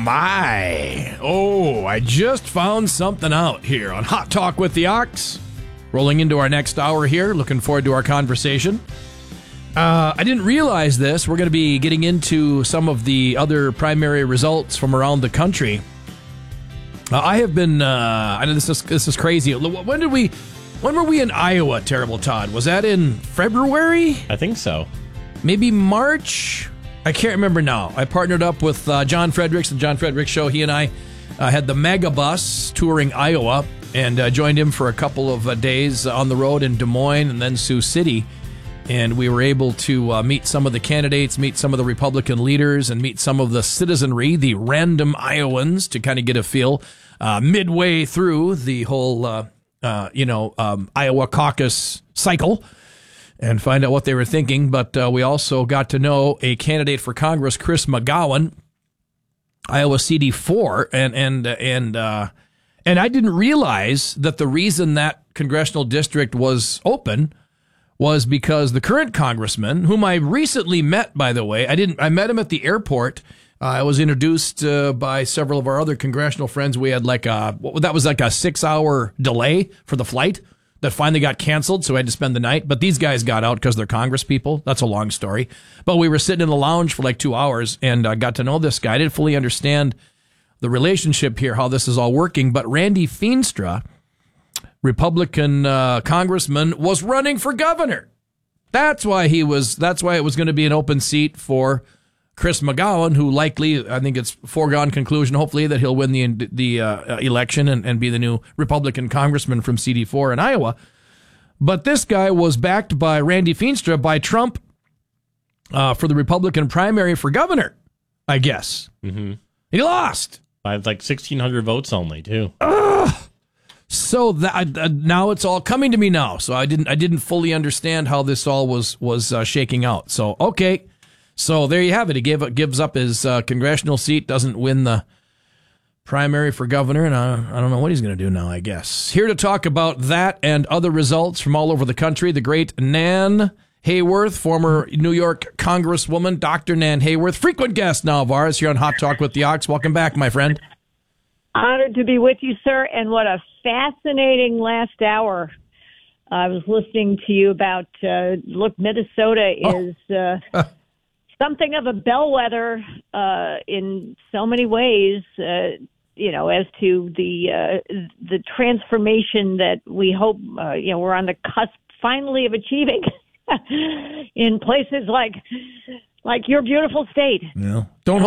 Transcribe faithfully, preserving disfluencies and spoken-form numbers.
my. Oh, I just found something out here on Hot Talk with the Ox. Rolling into our next hour here. Looking forward to our conversation. Uh, I didn't realize this. We're going to be getting into some of the other primary results from around the country. Uh, I have been, uh, I know this is, this is crazy. When did we, when were we in Iowa, Terrible Todd? Was that in February? I think so. Maybe March? I can't remember now. I partnered up with uh, John Fredericks, the John Fredericks Show. He and I uh, had the mega bus touring Iowa and uh, joined him for a couple of uh, days on the road in Des Moines and then Sioux City. And we were able to uh, meet some of the candidates, meet some of the Republican leaders, and meet some of the citizenry, the random Iowans, to kind of get a feel uh, midway through the whole, uh, uh, you know, um, Iowa caucus cycle, and find out what they were thinking. But uh, we also got to know a candidate for Congress, Chris McGowan, Iowa C D four, and and and uh, and I didn't realize that the reason that congressional district was open was because the current congressman, whom I recently met, by the way, I didn't. I met him at the airport. Uh, I was introduced uh, by several of our other congressional friends. We had like a that was like a six hour delay for the flight that finally got canceled, so I had to spend the night. But these guys got out because they're Congress people. That's a long story. But we were sitting in the lounge for like two hours and uh, got to know this guy. I didn't fully understand the relationship here, how this is all working. But Randy Feenstra, Republican uh, congressman, was running for governor. That's why he was. That's why it was going to be an open seat for Chris McGowan, who likely, I think it's foregone conclusion, hopefully, that he'll win the the uh, election and, and be the new Republican congressman from C D four in Iowa. But this guy was backed by Randy Feenstra, by Trump, uh, for the Republican primary for governor, I guess. Mm-hmm. He lost. By like sixteen hundred votes only, too. Ugh. So that uh, now it's all coming to me now. So I didn't I didn't fully understand how this all was was uh, shaking out. So okay. So there you have it. He gave, gives up his uh, congressional seat, doesn't win the primary for governor, and I, I don't know what he's going to do now, I guess. Here to talk about that and other results from all over the country, the great Nan Hayworth, former New York Congresswoman, Doctor Nan Hayworth, frequent guest now of ours here on Hot Talk with the Ox. Welcome back, my friend. Honored to be with you, sir, and what a fascinating last hour. I was listening to you about, uh, look, Minnesota is... Uh, uh. something of a bellwether uh, in so many ways, uh, you know, as to the uh, the transformation that we hope, uh, you know, we're on the cusp finally of achieving in places like like your beautiful state. Yeah. Don't